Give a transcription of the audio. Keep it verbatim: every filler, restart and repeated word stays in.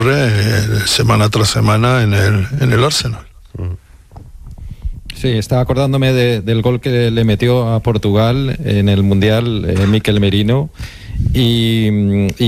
eh, semana tras semana en el, en el Arsenal. Sí, estaba acordándome de, del gol que le metió a Portugal en el Mundial, eh, Mikel Merino, y, y